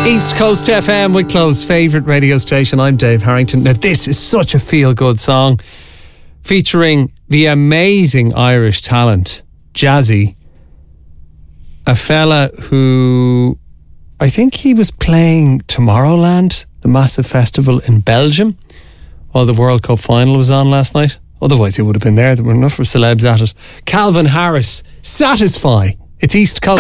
East Coast FM, Wicklow's favourite radio station. I'm Dave Harrington. Now, this is such a feel-good song featuring the amazing Irish talent, Jazzy, a fella who I think he was playing Tomorrowland, the massive festival in Belgium, while the World Cup final was on last night. Otherwise, he would have been there. There were enough of celebs at it. Calvin Harris, Satisfy. It's East Coast.